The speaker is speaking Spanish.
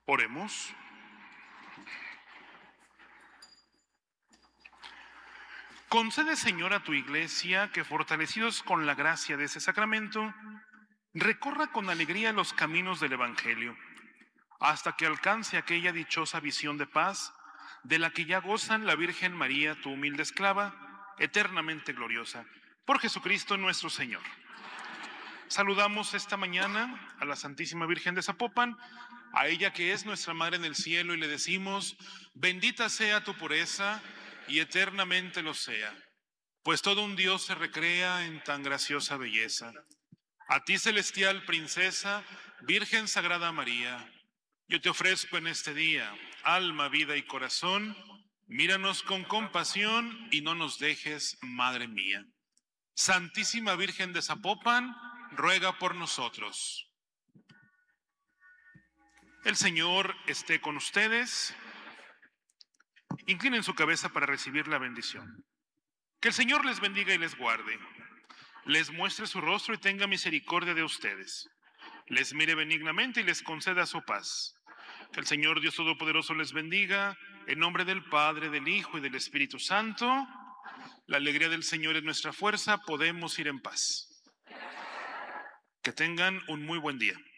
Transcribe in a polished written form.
Oremos. Concede, Señor, a tu Iglesia que, fortalecidos con la gracia de ese sacramento, recorra con alegría los caminos del Evangelio, hasta que alcance aquella dichosa visión de paz de la que ya gozan la Virgen María, tu humilde esclava, eternamente gloriosa. Por Jesucristo nuestro Señor. Saludamos esta mañana a la Santísima Virgen de Zapopan, a ella que es nuestra Madre en el cielo, y le decimos: bendita sea tu pureza y eternamente lo sea, pues todo un Dios se recrea en tan graciosa belleza. A ti, celestial princesa, Virgen Sagrada María, yo te ofrezco en este día alma, vida y corazón. Míranos con compasión y no nos dejes, Madre mía. Santísima Virgen de Zapopan, ruega por nosotros. El Señor esté con ustedes. Inclinen su cabeza para recibir la bendición. Que el Señor les bendiga y les guarde. Les muestre su rostro y tenga misericordia de ustedes. Les mire benignamente y les conceda su paz. Que el Señor Dios Todopoderoso les bendiga. En nombre del Padre, del Hijo y del Espíritu Santo. La alegría del Señor es nuestra fuerza. Podemos ir en paz. Que tengan un muy buen día.